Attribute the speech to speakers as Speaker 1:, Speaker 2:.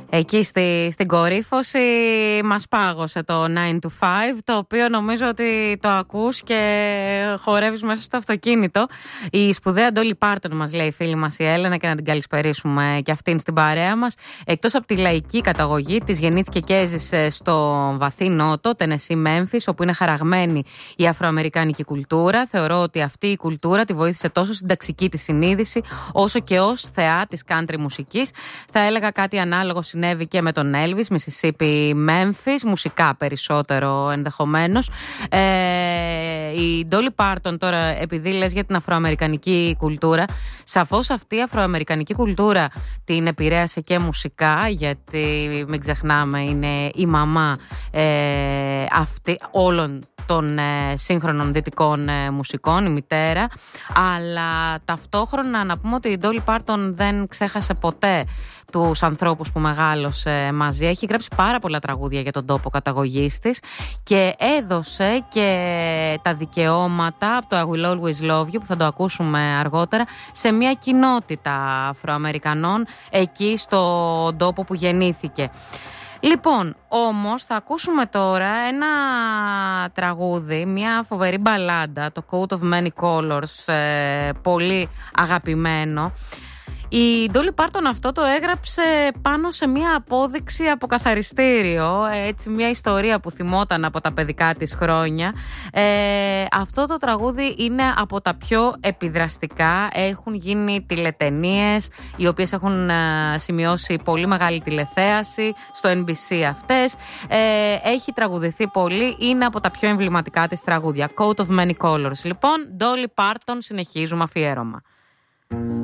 Speaker 1: Εκεί στην κορύφωση μας πάγωσε το 9 to 5, το οποίο νομίζω ότι το ακούς και χορεύεις μέσα στο αυτοκίνητο. Η σπουδαία Dolly Parton, μας λέει η φίλη μας η Έλενα, και να την καλησπερίσουμε και αυτήν στην παρέα μας. Εκτός από τη λαϊκή καταγωγή της, γεννήθηκε και έζησε στο βαθύ νότο, Τενεσί, Μέμφις, όπου είναι χαραγμένη η αφροαμερικάνικη κουλτούρα. Θεωρώ ότι αυτή η κουλτούρα τη βοήθησε τόσο στην ταξική της συνείδηση, όσο και ως θεά της country μουσικής. Θα έλεγα κάτι ανάλογο συνέβη και με τον Elvis, Mississippi, Memphis, μουσικά περισσότερο ενδεχομένως. Η Dolly Parton τώρα, επειδή λες για την αφροαμερικανική κουλτούρα, σαφώς αυτή η αφροαμερικανική κουλτούρα την επηρέασε και μουσικά, γιατί μην ξεχνάμε είναι η μαμά αυτή όλων των σύγχρονων δυτικών μουσικών, η μητέρα, αλλά ταυτόχρονα να πούμε ότι η Dolly Parton δεν ξέχασε ποτέ τους ανθρώπους που μεγάλωσε μαζί. Έχει γράψει πάρα πολλά τραγούδια για τον τόπο καταγωγής της και έδωσε και τα δικαιώματα από το I Will Always Love You, που θα το ακούσουμε αργότερα, σε μια κοινότητα Αφροαμερικανών εκεί στον τόπο που γεννήθηκε. Λοιπόν, όμως θα ακούσουμε τώρα ένα τραγούδι, μια φοβερή μπαλάντα, το Coat of Many Colors, πολύ αγαπημένο. Η Dolly Parton αυτό το έγραψε πάνω σε μια απόδειξη από καθαριστήριο, έτσι μια ιστορία που θυμόταν από τα παιδικά της χρόνια. Αυτό το τραγούδι είναι από τα πιο επιδραστικά, έχουν γίνει τηλεταινίες οι οποίες έχουν σημειώσει πολύ μεγάλη τηλεθέαση στο NBC αυτές. Έχει τραγουδηθεί πολύ, είναι από τα πιο εμβληματικά της τραγούδια. Coat of Many Colors. Λοιπόν, Dolly Parton, συνεχίζουμε αφιέρωμα.